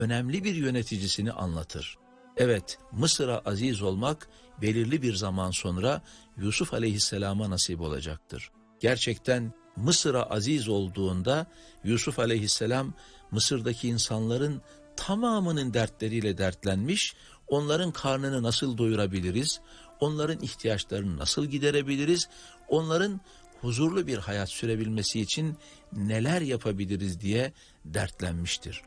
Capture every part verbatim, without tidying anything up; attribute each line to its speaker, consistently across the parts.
Speaker 1: önemli bir yöneticisini anlatır. Evet, Mısır'a aziz olmak belirli bir zaman sonra Yusuf aleyhisselama nasip olacaktır. Gerçekten Mısır'a aziz olduğunda Yusuf aleyhisselam Mısır'daki insanların tamamının dertleriyle dertlenmiş, onların karnını nasıl doyurabiliriz, onların ihtiyaçlarını nasıl giderebiliriz, onların huzurlu bir hayat sürebilmesi için neler yapabiliriz diye dertlenmiştir.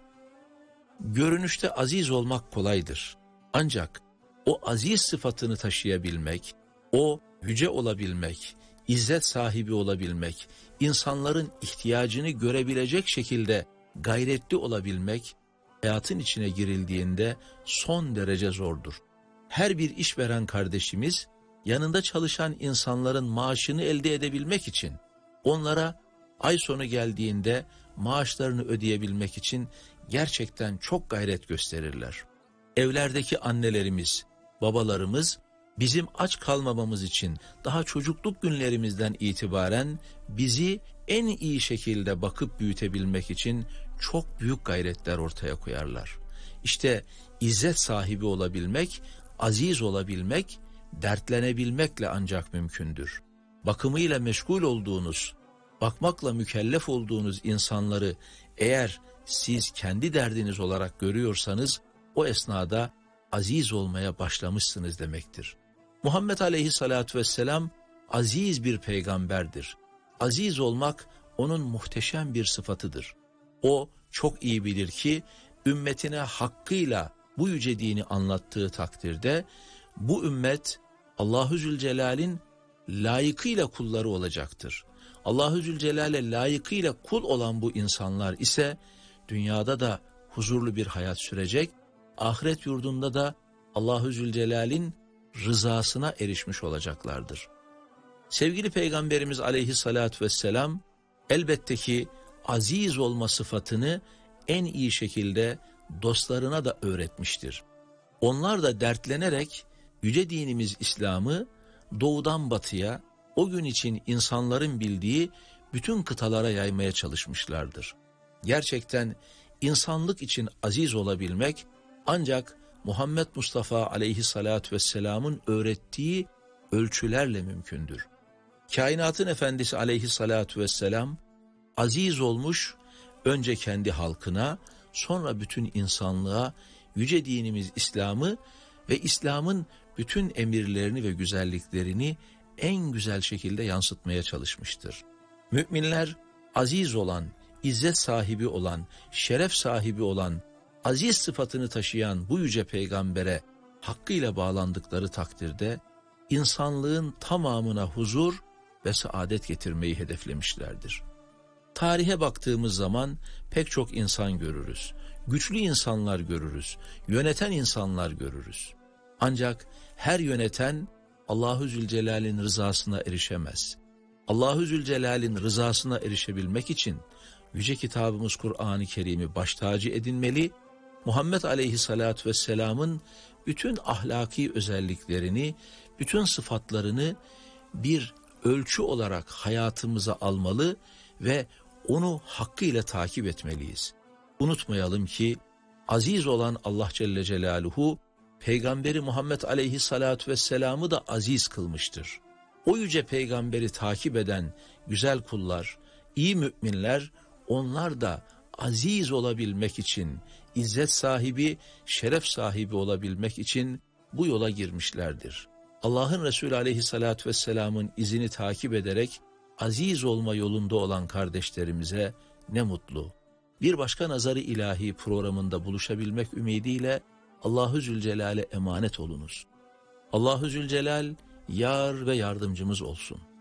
Speaker 1: Görünüşte aziz olmak kolaydır. Ancak o aziz sıfatını taşıyabilmek, o yüce olabilmek, izzet sahibi olabilmek, insanların ihtiyacını görebilecek şekilde gayretli olabilmek, hayatın içine girildiğinde son derece zordur. Her bir işveren kardeşimiz, yanında çalışan insanların maaşını elde edebilmek için, onlara ay sonu geldiğinde maaşlarını ödeyebilmek için gerçekten çok gayret gösterirler. Evlerdeki annelerimiz, babalarımız, bizim aç kalmamamız için daha çocukluk günlerimizden itibaren bizi en iyi şekilde bakıp büyütebilmek için çok büyük gayretler ortaya koyarlar. İşte izzet sahibi olabilmek, aziz olabilmek, dertlenebilmekle ancak mümkündür. Bakımıyla meşgul olduğunuz, bakmakla mükellef olduğunuz insanları eğer siz kendi derdiniz olarak görüyorsanız, o esnada aziz olmaya başlamışsınız demektir. Muhammed aleyhissalatu vesselam aziz bir peygamberdir. Aziz olmak onun muhteşem bir sıfatıdır. O çok iyi bilir ki ümmetine hakkıyla bu yüce dini anlattığı takdirde bu ümmet Allahu Zülcelal'in layıkıyla kulları olacaktır. Allahu Zülcelal'e layıkıyla kul olan bu insanlar ise dünyada da huzurlu bir hayat sürecek, ahiret yurdunda da Allahu Zülcelal'in rızasına erişmiş olacaklardır. Sevgili Peygamberimiz aleyhissalatu vesselam elbette ki aziz olma sıfatını en iyi şekilde dostlarına da öğretmiştir. Onlar da dertlenerek yüce dinimiz İslam'ı doğudan batıya, o gün için insanların bildiği bütün kıtalara yaymaya çalışmışlardır. Gerçekten insanlık için aziz olabilmek ancak Muhammed Mustafa aleyhissalatu vesselamın öğrettiği ölçülerle mümkündür. Kainatın efendisi aleyhissalatu vesselam aziz olmuş, önce kendi halkına, sonra bütün insanlığa yüce dinimiz İslam'ı ve İslam'ın bütün emirlerini ve güzelliklerini en güzel şekilde yansıtmaya çalışmıştır. Müminler aziz olan, izzet sahibi olan, şeref sahibi olan, aziz sıfatını taşıyan bu yüce peygambere hakkıyla bağlandıkları takdirde insanlığın tamamına huzur ve saadet getirmeyi hedeflemişlerdir. Tarihe baktığımız zaman pek çok insan görürüz. Güçlü insanlar görürüz. Yöneten insanlar görürüz. Ancak her yöneten Allahu Zülcelal'in rızasına erişemez. Allahu Zülcelal'in rızasına erişebilmek için yüce kitabımız Kur'an-ı Kerim'i baş tacı edinmeli, Muhammed aleyhissalatu vesselamın bütün ahlaki özelliklerini, bütün sıfatlarını bir ölçü olarak hayatımıza almalı ve onu hakkıyla takip etmeliyiz. Unutmayalım ki aziz olan Allah Celle Celaluhu, Peygamberi Muhammed aleyhissalatu vesselam'ı da aziz kılmıştır. O yüce peygamberi takip eden güzel kullar, iyi müminler, onlar da aziz olabilmek için, izzet sahibi, şeref sahibi olabilmek için bu yola girmişlerdir. Allah'ın Resulü aleyhissalatu vesselam'ın izini takip ederek aziz olma yolunda olan kardeşlerimize ne mutlu. Bir başka Nazar-ı İlahi programında buluşabilmek ümidiyle Allahu Zülcelal'e emanet olunuz. Allahu Zülcelal yar ve yardımcımız olsun.